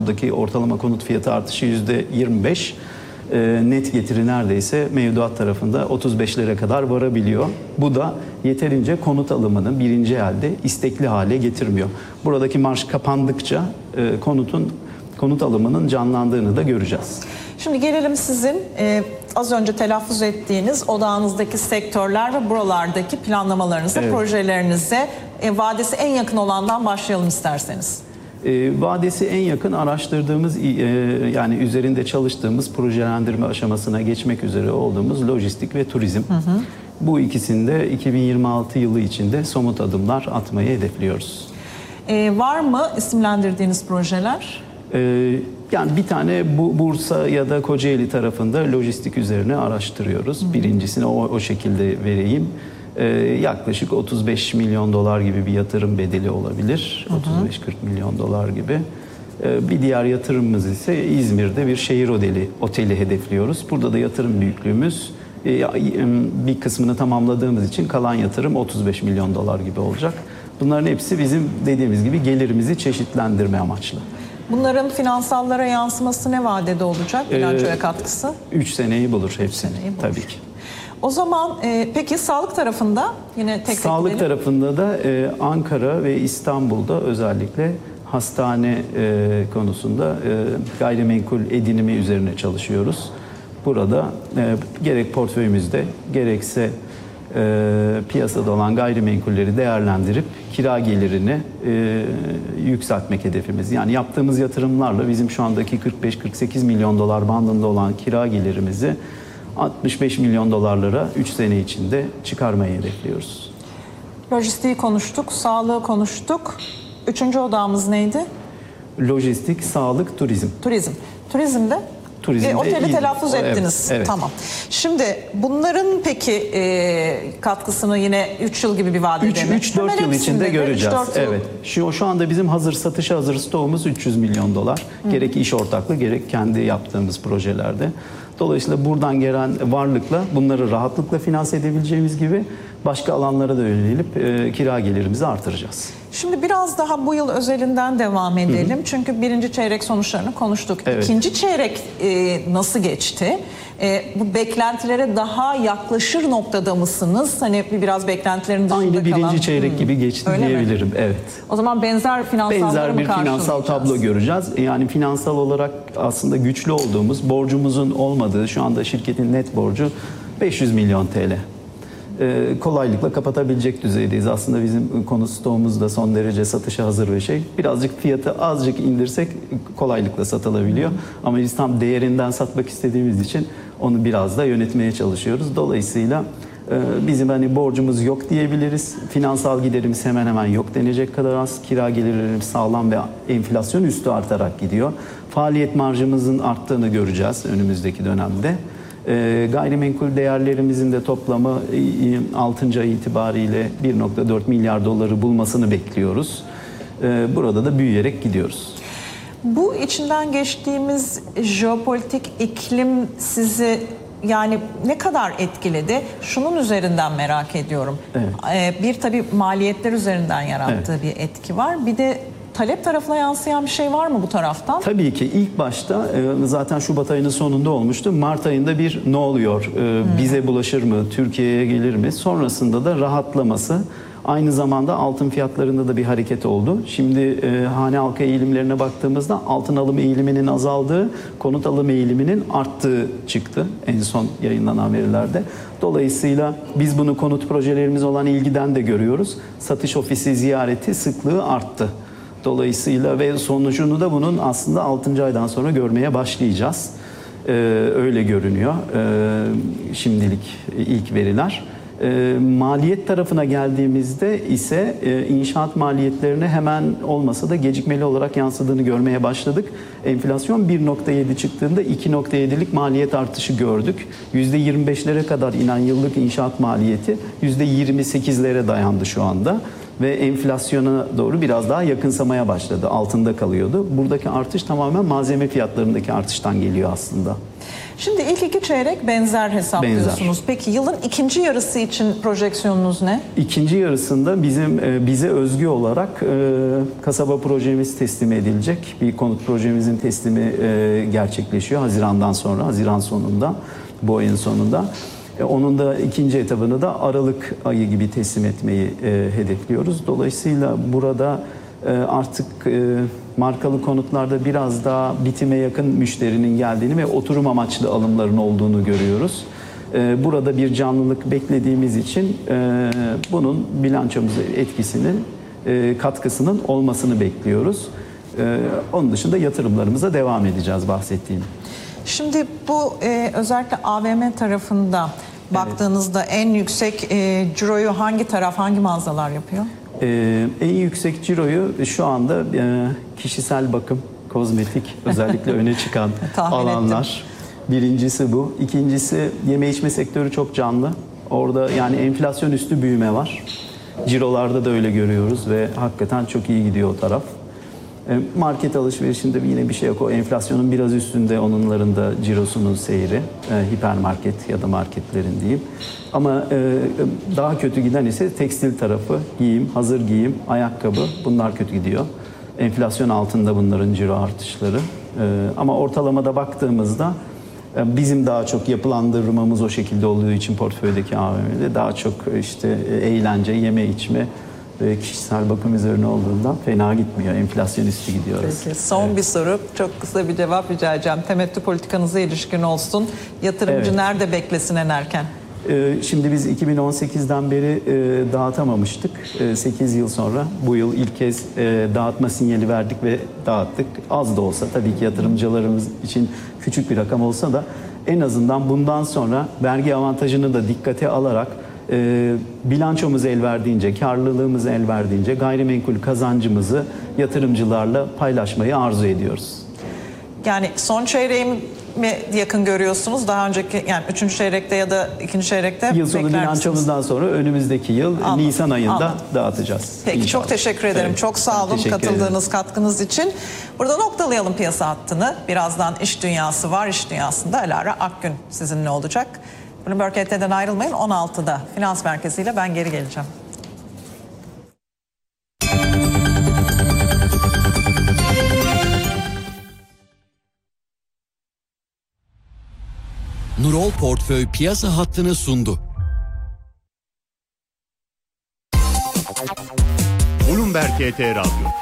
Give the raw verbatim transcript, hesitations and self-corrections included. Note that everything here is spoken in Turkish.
Buradaki ortalama konut fiyatı artışı yüzde yirmi beş. Net getiri neredeyse mevduat tarafında otuz beşlere kadar varabiliyor. Bu da yeterince konut alımını birinci elde istekli hale getirmiyor. Buradaki marj kapandıkça konutun konut alımının canlandığını da göreceğiz. Şimdi gelelim sizin e, az önce telaffuz ettiğiniz odağınızdaki sektörler ve buralardaki planlamalarınıza, evet, projelerinize. E, vadesi en yakın olandan başlayalım isterseniz. E, vadesi en yakın araştırdığımız, e, yani üzerinde çalıştığımız projelendirme aşamasına geçmek üzere olduğumuz lojistik ve turizm. Hı hı. Bu ikisinde iki bin yirmi altı yılı içinde somut adımlar atmayı hedefliyoruz. E, var mı isimlendirdiğiniz projeler? E, yani bir tane bu Bursa ya da Kocaeli tarafında lojistik üzerine araştırıyoruz. Hı hı. Birincisini o, o şekilde vereyim. Ee, yaklaşık otuz beş milyon dolar gibi bir yatırım bedeli olabilir. otuz beş kırk milyon dolar gibi. Ee, bir diğer yatırımımız ise İzmir'de bir şehir oteli, oteli hedefliyoruz. Burada da yatırım büyüklüğümüz e, bir kısmını tamamladığımız için kalan yatırım otuz beş milyon dolar gibi olacak. Bunların hepsi bizim dediğimiz gibi gelirimizi çeşitlendirme amaçlı. Bunların finansallara yansıması ne vadede olacak? Bilançoya katkısı? üç seneyi bulur hepsini. Seneyi bulur. Tabii ki. O zaman e, peki sağlık tarafında yine tek Sağlık gidelim. tarafında da e, Ankara ve İstanbul'da özellikle hastane e, konusunda e, gayrimenkul edinimi üzerine çalışıyoruz. Burada e, gerek portföyümüzde gerekse e, piyasada olan gayrimenkulleri değerlendirip kira gelirini e, yükseltmek hedefimiz. Yani yaptığımız yatırımlarla bizim şu andaki kırk beş kırk sekiz milyon dolar bandında olan kira gelirimizi altmış beş milyon dolarlara üç sene içinde çıkarmayı hedefliyoruz. Lojistiği konuştuk, sağlığı konuştuk. Üçüncü odağımız neydi? Lojistik, sağlık, turizm. Turizm. Turizmde? Turizmde e, oteli iyi. telaffuz Evet, ettiniz. evet. Tamam. Şimdi bunların peki e, katkısını yine üç yıl gibi bir vadede mi? üç dört yıl içinde göreceğiz. üç dört yıl. Evet. Şu, şu anda bizim hazır satışa hazır stoğumuz üç yüz milyon dolar. Hı. Gerek iş ortaklığı gerek kendi yaptığımız projelerde. Dolayısıyla buradan gelen varlıkla bunları rahatlıkla finanse edebileceğimiz gibi başka alanlara da yönelip e, kira gelirimizi artıracağız. Şimdi biraz daha bu yıl özelinden devam edelim. Hı hı. Çünkü birinci çeyrek sonuçlarını konuştuk. Evet. İkinci çeyrek e, nasıl geçti? E, bu beklentilere daha yaklaşır noktada mısınız? Hani biraz beklentilerin dışında Aynı birinci kalan... çeyrek gibi geçti Öyle diyebilirim. Mi? Evet. O zaman benzer finansalları Benzer bir finansal tablo göreceğiz. Yani finansal olarak aslında güçlü olduğumuz, borcumuzun olmadığı, şu anda şirketin net borcu beş yüz milyon T L. Ee, kolaylıkla kapatabilecek düzeydeyiz. Aslında bizim konu stoğumuz da son derece satışa hazır ve şey. Birazcık fiyatı azıcık indirsek kolaylıkla satılabiliyor. Hı. Ama biz tam değerinden satmak istediğimiz için onu biraz da yönetmeye çalışıyoruz. Dolayısıyla e, bizim hani borcumuz yok diyebiliriz. Finansal giderimiz hemen hemen yok denecek kadar az. Kira gelirlerimiz sağlam ve enflasyon üstü artarak gidiyor. Faaliyet marjımızın arttığını göreceğiz önümüzdeki dönemde. E, gayrimenkul değerlerimizin de toplamı altıncı ay itibariyle bir nokta dört milyar doları bulmasını bekliyoruz. E, burada da büyüyerek gidiyoruz. Bu içinden geçtiğimiz jeopolitik iklim sizi yani ne kadar etkiledi? Şunun üzerinden merak ediyorum. Evet. E, bir tabii maliyetler üzerinden yarattığı evet. bir etki var. Bir de talep tarafına yansıyan bir şey var mı bu taraftan? Tabii ki ilk başta zaten Şubat ayının sonunda olmuştu. Mart ayında bir ne oluyor, hmm. bize bulaşır mı, Türkiye'ye gelir mi? Sonrasında da rahatlaması. Aynı zamanda altın fiyatlarında da bir hareket oldu. Şimdi e, hane halka eğilimlerine baktığımızda altın alım eğiliminin azaldığı, konut alım eğiliminin arttığı çıktı en son yayınlanan verilerde. Dolayısıyla biz bunu konut projelerimiz olan ilgiden de görüyoruz. Satış ofisi ziyareti sıklığı arttı. Dolayısıyla ve sonucunu da bunun aslında altıncı aydan sonra görmeye başlayacağız. Ee, öyle görünüyor ee, şimdilik ilk veriler. Ee, maliyet tarafına geldiğimizde ise e, inşaat maliyetlerine hemen olmasa da gecikmeli olarak yansıdığını görmeye başladık. Enflasyon bir nokta yedi çıktığında iki nokta yedilik maliyet artışı gördük. yüzde yirmi beşlere kadar inen yıllık inşaat maliyeti yüzde yirmi sekizlere dayandı şu anda. Ve enflasyona doğru biraz daha yakınsamaya başladı. Altında kalıyordu. Buradaki artış tamamen malzeme fiyatlarındaki artıştan geliyor aslında. Şimdi ilk iki çeyrek benzer hesaplıyorsunuz. Benzer. Peki yılın ikinci yarısı için projeksiyonunuz ne? İkinci yarısında bizim e, bize özgü olarak e, kasaba projemiz teslim edilecek. Bir konut projemizin teslimi e, gerçekleşiyor Haziran'dan sonra, Haziran sonunda, bu ayın sonunda. E, onun da ikinci etabını da Aralık ayı gibi teslim etmeyi e, hedefliyoruz. Dolayısıyla burada e, artık e, markalı konutlarda biraz daha bitime yakın müşterinin geldiğini ve oturum amaçlı alımların olduğunu görüyoruz. Burada bir canlılık beklediğimiz için bunun bilançomuza etkisinin, katkısının olmasını bekliyoruz. Onun dışında yatırımlarımıza devam edeceğiz bahsettiğim. Şimdi bu özellikle A V M tarafında baktığınızda en yüksek ciroyu hangi taraf, hangi mağazalar yapıyor? En yüksek ciroyu şu anda kişisel bakım, kozmetik özellikle öne çıkan alanlar. Ettim. Birincisi bu. İkincisi yeme içme sektörü çok canlı. Orada yani enflasyon üstü büyüme var. Cirolarda da öyle görüyoruz ve hakikaten çok iyi gidiyor o taraf. Market alışverişinde yine bir şey yok. O enflasyonun biraz üstünde onların da cirosunun seyri. Hipermarket ya da marketlerin diyeyim. Ama daha kötü giden ise tekstil tarafı, giyim, hazır giyim, ayakkabı, bunlar kötü gidiyor. Enflasyon altında bunların ciro artışları. Ama ortalamada baktığımızda bizim daha çok yapılandırmamız o şekilde olduğu için portföydeki A V M'de daha çok işte eğlence, yeme içme ve kişisel bakım üzerine olduğundan fena gitmiyor. Enflasyon üstü gidiyoruz. Peki son evet. bir soru. Çok kısa bir cevap rica edeceğim. Temettü politikanıza ilişkin olsun. Yatırımcı evet. nerede beklesin en erken? Şimdi biz iki bin on sekizden beri dağıtamamıştık. sekiz yıl sonra bu yıl ilk kez dağıtma sinyali verdik ve dağıttık. Az da olsa tabii ki yatırımcılarımız için küçük bir rakam olsa da en azından bundan sonra vergi avantajını da dikkate alarak bilançomuz el verdiğince, karlılığımız el verdiğince gayrimenkul kazancımızı yatırımcılarla paylaşmayı arzu ediyoruz. Yani son çeyreği mi yakın görüyorsunuz? Daha önceki yani üçüncü çeyrekte ya da ikinci çeyrekte yıl sonu bilançomuzdan sonra önümüzdeki yıl Anladım. Nisan ayında Anladım. dağıtacağız. Peki İnşallah. Çok teşekkür ederim. Evet. Çok sağ olun katıldığınız ederim. katkınız için. Burada noktalayalım piyasa hattını. Birazdan iş dünyası var. İş dünyasında Alara Akgün sizinle olacak. Bloomberg H T'den ayrılmayın. on altıda Finans Merkezi ile ben geri geleceğim. Nurol Portföy piyasa hattını sundu. Bloomberg H T Radyo.